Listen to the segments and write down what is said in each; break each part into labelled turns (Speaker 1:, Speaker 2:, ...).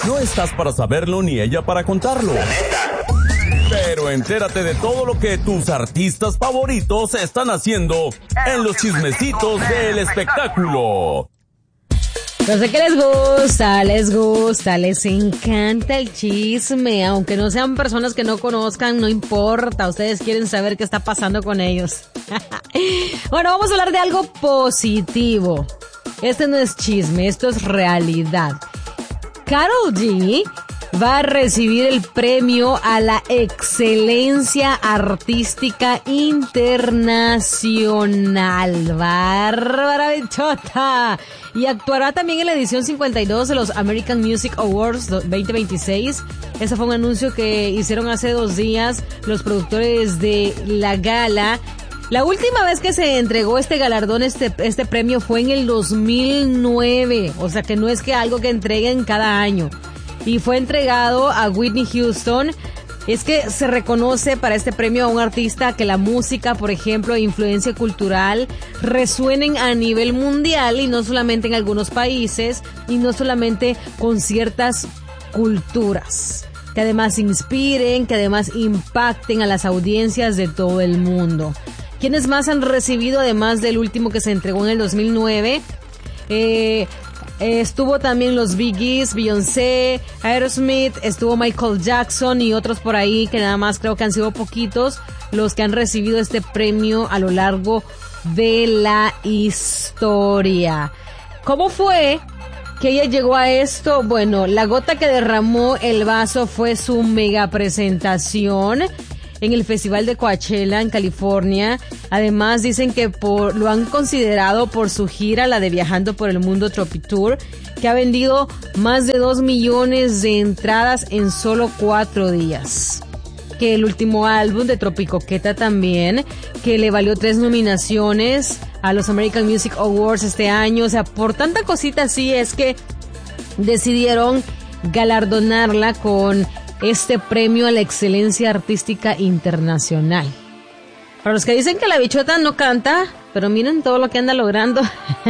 Speaker 1: No estás para saberlo ni ella para contarlo. Pero entérate de todo lo que tus artistas favoritos están haciendo en los chismecitos del espectáculo.
Speaker 2: Yo sé que les encanta el chisme, aunque no sean personas que no conozcan, no importa, ustedes quieren saber qué está pasando con ellos. Bueno, vamos a hablar de algo positivo. Este no es chisme, esto es realidad. Karol G va a recibir el premio a la excelencia artística internacional. ¡Bárbara bichota! Y actuará también en la edición 52 de los American Music Awards 2026. Ese fue un anuncio que hicieron hace 2 días los productores de la gala. La última vez que se entregó este galardón, este premio fue en el 2009. O sea que no es que algo que entreguen cada año. Y fue entregado a Whitney Houston. Es que se reconoce para este premio a un artista que la música, por ejemplo, e influencia cultural resuenen a nivel mundial y no solamente en algunos países y no solamente con ciertas culturas. Que además inspiren, que además impacten a las audiencias de todo el mundo. ¿Quiénes más han recibido además del último que se entregó en el 2009? Estuvo también los Bee Gees, Beyoncé, Aerosmith, estuvo Michael Jackson y otros por ahí que nada más creo que han sido poquitos los que han recibido este premio a lo largo de la historia. ¿Cómo fue que ella llegó a esto? Bueno, la gota que derramó el vaso fue su mega presentación en el Festival de Coachella en California. Además dicen que lo han considerado por su gira, la de Viajando por el Mundo Tropitour, que ha vendido más de 2 millones de entradas en solo 4 días. Que el último álbum de Tropicoqueta también, que le valió 3 nominaciones a los American Music Awards este año. O sea, por tanta cosita así es que decidieron galardonarla con este premio a la excelencia artística internacional. Para los que dicen que la bichota no canta, pero miren todo lo que anda logrando.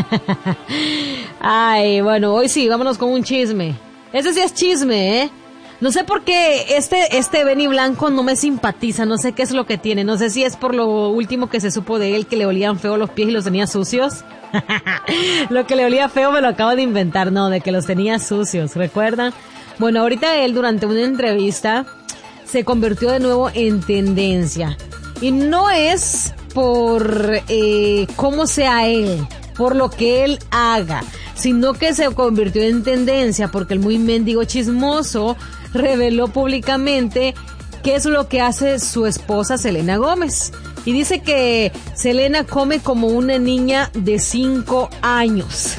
Speaker 2: Ay, bueno, hoy sí, vámonos con un chisme. Ese sí es chisme, ¿eh? No sé por qué este Benny Blanco no me simpatiza, no sé qué es lo que tiene, no sé si es por lo último que se supo de él, que le olían feo los pies y los tenía sucios. Lo que le olía feo me lo acabo de inventar, no, de que los tenía sucios, ¿recuerdan? Bueno, ahorita él durante una entrevista se convirtió de nuevo en tendencia. Y no es por cómo sea él, por lo que él haga, sino que se convirtió en tendencia porque el muy mendigo chismoso reveló públicamente qué es lo que hace su esposa Selena Gómez. Y dice que Selena come como una niña de 5 años.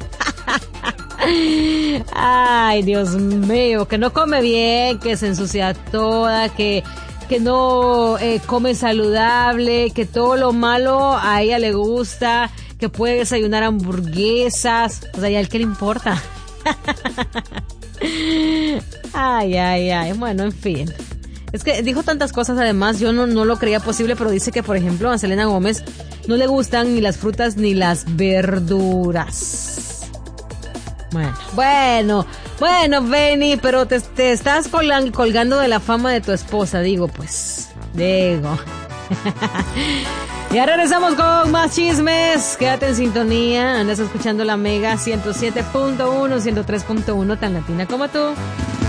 Speaker 2: Ay, Dios mío, que no come bien, que se ensucia toda, que no come saludable, que todo lo malo a ella le gusta, que puede desayunar hamburguesas, o sea, ¿y a él qué le importa? Ay, bueno, en fin. Es que dijo tantas cosas, además, yo no lo creía posible, pero dice que, por ejemplo, a Selena Gómez no le gustan ni las frutas ni las verduras. Bueno, Benny, pero te estás colgando de la fama de tu esposa, digo. Ya regresamos con más chismes. Quédate en sintonía. Andas escuchando la Mega 107.1, 103.1, tan latina como tú.